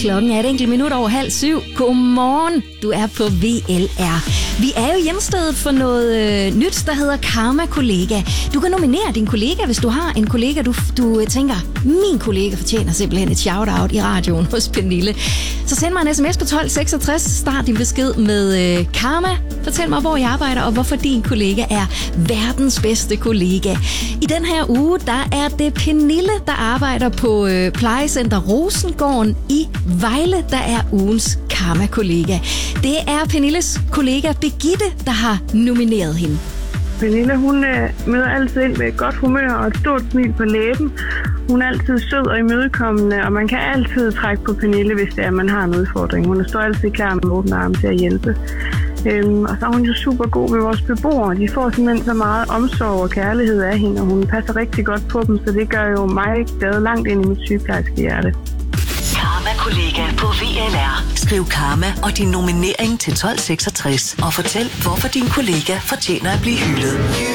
Klokken er et enkelt minut over 6:30. Godmorgen, du er på VLR. Vi er jo hjemstedet for noget nyt, der hedder Karma Kollega. Du kan nominere din kollega, hvis du har en kollega, du tænker, min kollega fortjener simpelthen et shout-out i radioen hos Pernille. Så send mig en sms på 1266, start din besked med Karma. Fortæl mig, hvor jeg arbejder, og hvorfor din kollega er verdens bedste kollega. I den her uge, der er det Pernille, der arbejder på plejecenter Rosengården i Vejle, der er ugens Karma-kollega. Det er Pernilles kollega Birgitte, der har nomineret hende. Pernille, hun møder altid ind med et godt humør og et stort smil på læben. Hun er altid sød og imødekommende, og man kan altid trække på Pernille, hvis det er, man har en udfordring. Hun står altid klar med åbne arme til at hjælpe. Og så er hun jo super god med vores beboere. De får simpelthen så meget omsorg og kærlighed af hende, og hun passer rigtig godt på dem, så det gør jo mig glad langt ind i mit sygeplejerske hjerte. Karma-kollega på VLR. Skriv Karma og din nominering til 1266 og fortæl, hvorfor din kollega fortjener at blive hyldet.